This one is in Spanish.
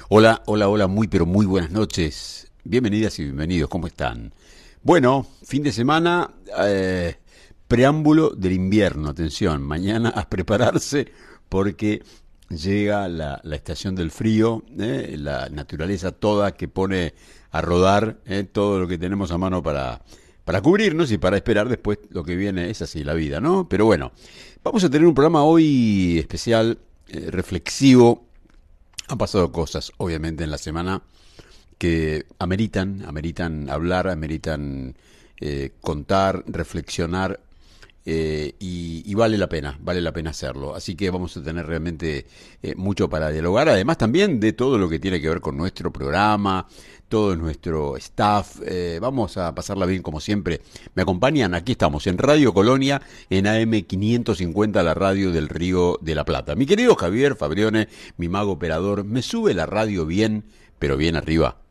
Hola, hola, hola, muy pero muy buenas noches. Bienvenidas y bienvenidos, ¿cómo están? Bueno, fin de semana, preámbulo del invierno, atención, mañana a prepararse porque llega la estación del frío, la naturaleza toda que pone a rodar todo lo que tenemos a mano para cubrirnos y para esperar después lo que viene, es así la vida, ¿no? Pero bueno, vamos a tener un programa hoy especial, reflexivo. Han pasado cosas, obviamente, en la semana que ameritan hablar, ameritan contar, reflexionar, y vale la pena hacerlo. Así que vamos a tener realmente mucho para dialogar, además también de todo lo que tiene que ver con nuestro programa, todo nuestro staff. Vamos a pasarla bien como siempre. Me acompañan, aquí estamos en Radio Colonia, en AM 550, la radio del Río de la Plata. Mi querido Javier Fabrione, mi mago operador, me sube la radio bien, pero bien arriba.